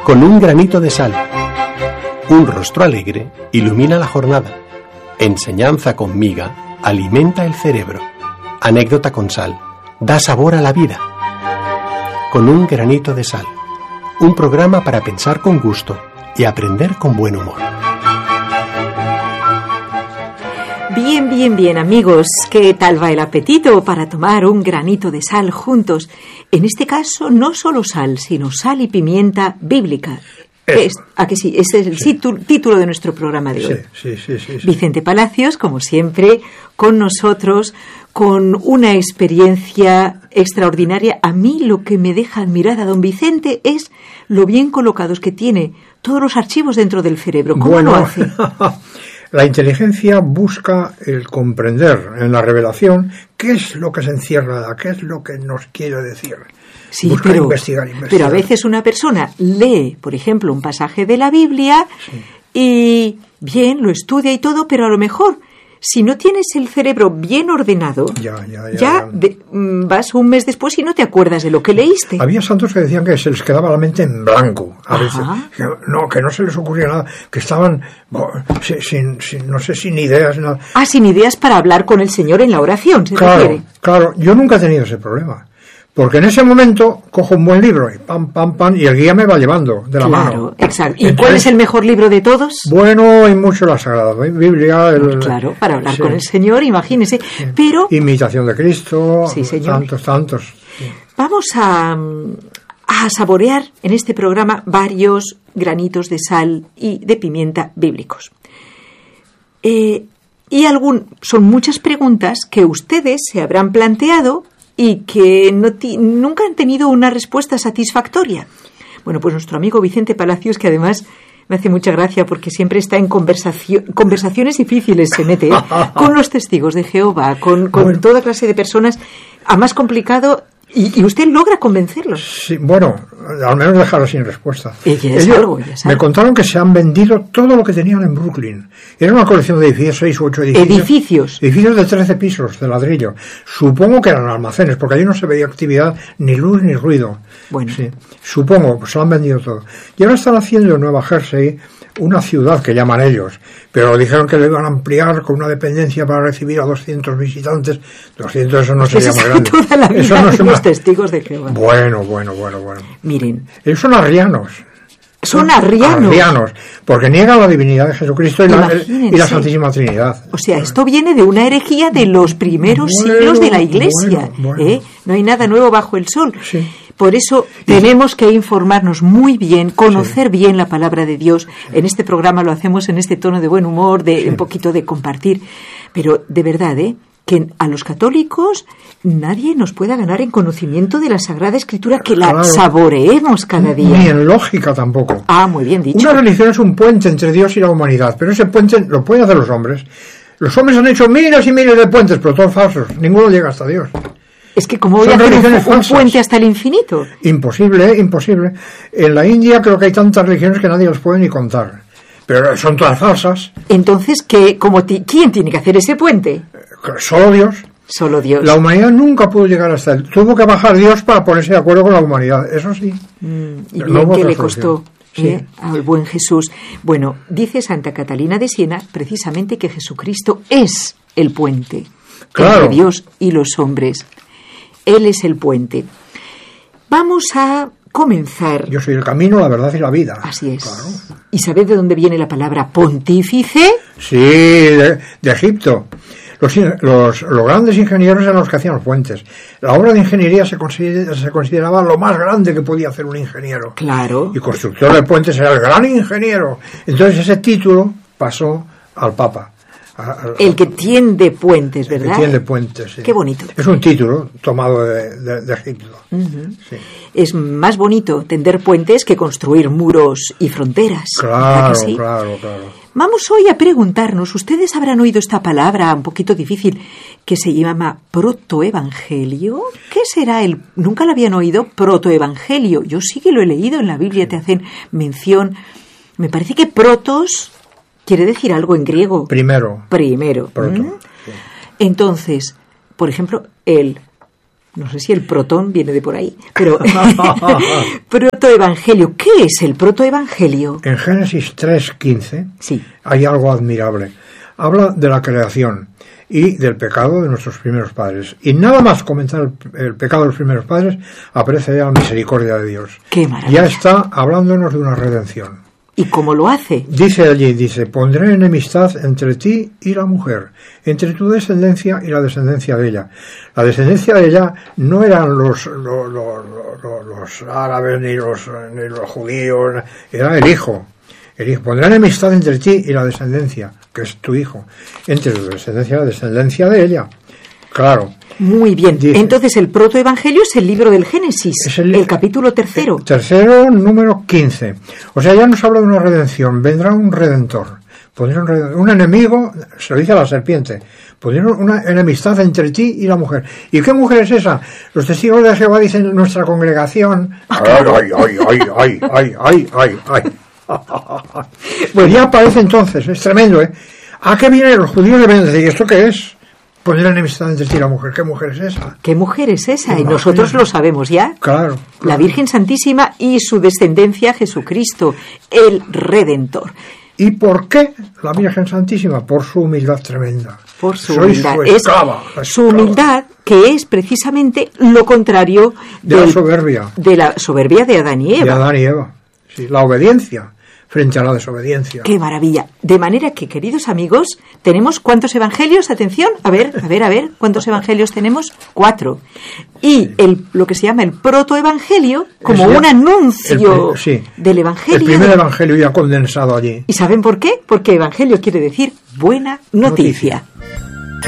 Con un granito de sal. Un rostro alegre ilumina la jornada. Enseñanza con miga alimenta el cerebro. Anécdota con sal da sabor a la vida. Con un granito de sal. Un programa para pensar con gusto y aprender con buen humor. Bien, amigos. ¿Qué tal va el apetito para tomar un granito de sal juntos? En este caso, no solo sal, sino sal y pimienta bíblica. ¿A que sí? Ese es el título de nuestro programa de hoy. Sí. Vicente Palacios, como siempre, con nosotros, con una experiencia extraordinaria. A mí lo que me deja admirada a don Vicente es lo bien colocados que tiene todos los archivos dentro del cerebro. ¿Cómo lo hace? La inteligencia busca el comprender en la revelación qué es lo que se encierra, qué es lo que nos quiere decir. Sí, busca investigar. Pero a veces una persona lee, por ejemplo, un pasaje de la Biblia y bien, lo estudia y todo, pero a lo mejor, si no tienes el cerebro bien ordenado, vas un mes después y no te acuerdas de lo que leíste. Había santos que decían que se les quedaba la mente en blanco a veces. Que no se les ocurría nada, que estaban sin ideas. Nada. Sin ideas para hablar con el Señor en la oración, ¿se refiere? Claro, yo nunca he tenido ese problema. Porque en ese momento cojo un buen libro y pam, y el guía me va llevando de la mano. Claro, exacto. ¿Y cuál es el mejor libro de todos? Bueno, hay mucho la Sagrada Biblia. Claro, para hablar con el Señor, imagínese. Sí. Pero Imitación de Cristo, sí, señor. Tantos. Sí. Vamos a saborear en este programa varios granitos de sal y de pimienta bíblicos. Son muchas preguntas que ustedes se habrán planteado y que nunca han tenido una respuesta satisfactoria. Bueno, pues nuestro amigo Vicente Palacios, que además me hace mucha gracia porque siempre está en conversaciones difíciles, se mete con los testigos de Jehová, con toda clase de personas, a más complicado, y usted logra convencerlos. Sí, bueno, al menos dejarlos sin respuesta. Ellos me contaron que se han vendido todo lo que tenían en Brooklyn. Era una colección de edificios, 6 u 8 edificios. Edificios de 13 pisos de ladrillo. Supongo que eran almacenes, porque allí no se veía actividad, ni luz ni ruido. Bueno. Sí, supongo, pues se lo han vendido todo. Y ahora están haciendo en Nueva Jersey una ciudad que llaman ellos, pero dijeron que le iban a ampliar con una dependencia para recibir a 200 visitantes. 200, eso no sería muy grande. Toda la vida eso no son los testigos de Jehová. Bueno. Miren. Ellos son arrianos. Son arrianos. Porque niegan la divinidad de Jesucristo y la Santísima Trinidad. O sea, esto viene de una herejía de los primeros siglos de la Iglesia. Bueno. No hay nada nuevo bajo el sol. Sí. Por eso tenemos que informarnos muy bien, conocer bien la palabra de Dios. En este programa lo hacemos en este tono de buen humor, un poquito de compartir. Pero de verdad, que a los católicos nadie nos pueda ganar en conocimiento de la Sagrada Escritura, que la saboreemos cada día. Ni en lógica tampoco. Muy bien dicho. Una religión es un puente entre Dios y la humanidad, pero ese puente lo pueden hacer los hombres. Los hombres han hecho miles y miles de puentes, pero todos falsos. Ninguno llega hasta Dios. Es que ¿cómo voy a hacer un puente hasta el infinito? Imposible. En la India creo que hay tantas religiones que nadie los puede ni contar. Pero son todas falsas. Entonces, ¿quién tiene que hacer ese puente? Solo Dios. Solo Dios. La humanidad nunca pudo llegar hasta él. Tuvo que bajar Dios para ponerse de acuerdo con la humanidad. Eso sí. Y bien que le costó al buen Jesús. Bueno, dice Santa Catalina de Siena precisamente que Jesucristo es el puente entre Dios y los hombres. Él es el puente. Vamos a comenzar. Yo soy el camino, la verdad y la vida. Así es. Claro. ¿Y sabed de dónde viene la palabra pontífice? Sí, de Egipto. Los grandes ingenieros eran los que hacían los puentes. La obra de ingeniería se consideraba lo más grande que podía hacer un ingeniero. Claro. Y constructor de puentes era el gran ingeniero. Entonces ese título pasó al Papa. El que tiende puentes, ¿verdad? El que tiende puentes, sí. Qué bonito. Es un título tomado de Egipto. Uh-huh. Sí. Es más bonito tender puentes que construir muros y fronteras. Claro. Vamos hoy a preguntarnos, ustedes habrán oído esta palabra un poquito difícil, que se llama protoevangelio. ¿Qué será nunca la habían oído? Protoevangelio. Yo sí que lo he leído en la Biblia, te hacen mención. Me parece que protos quiere decir algo en griego. Primero. Proto. Sí. Entonces, por ejemplo, No sé si el protón viene de por ahí, pero protoevangelio. ¿Qué es el protoevangelio? En Génesis 3:15 sí. hay algo admirable. Habla de la creación y del pecado de nuestros primeros padres. Y nada más comenzar el pecado de los primeros padres, aparece ya la misericordia de Dios. ¡Qué maravilla! Ya está hablándonos de una redención. ¿Y cómo lo hace? Dice allí, pondré enemistad entre ti y la mujer, entre tu descendencia y la descendencia de ella. La descendencia de ella no eran los árabes ni los judíos, era el hijo. Pondré enemistad entre ti y la descendencia, que es tu hijo, entre tu descendencia y la descendencia de ella. Claro. Muy bien. Dice, entonces el protoevangelio es el libro del Génesis, es el capítulo 3. Tercero, número 15. O sea, ya nos habla de una redención. Vendrá un redentor. Pondré un enemigo, se lo dice a la serpiente. Pondré una enemistad entre ti y la mujer. ¿Y qué mujer es esa? Los testigos de Jehová dicen en nuestra congregación. ¡Ay! Pues ya aparece entonces, es tremendo, ¿eh? ¿A qué vienen los judíos? Le ven decir, ¿esto qué es? Poner enemistad entre ti y la mujer. ¿Qué mujer es esa? ¿Qué mujer es esa? Y nosotros lo sabemos ya. Claro. La Virgen Santísima y su descendencia, Jesucristo, el Redentor. ¿Y por qué la Virgen Santísima? Por su humildad tremenda. Por su humildad. Su humildad, que es precisamente lo contrario de la soberbia. De la soberbia de Adán y Eva. De Adán y Eva. Sí, la obediencia frente a la desobediencia. ¡Qué maravilla! De manera que, queridos amigos, tenemos ¿cuántos evangelios? Atención, a ver, ¿cuántos evangelios tenemos? 4. Y lo que se llama el protoevangelio, como un anuncio del evangelio. El primer evangelio ya condensado allí. ¿Y saben por qué? Porque evangelio quiere decir buena noticia.